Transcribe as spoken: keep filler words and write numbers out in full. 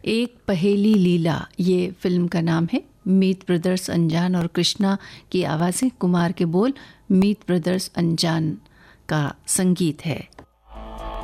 एक पहेली लीला ये फिल्म का नाम है। मीत ब्रदर्स अनजान और कृष्णा की आवाज़ें, कुमार के बोल, मीत ब्रदर्स अनजान का संगीत है।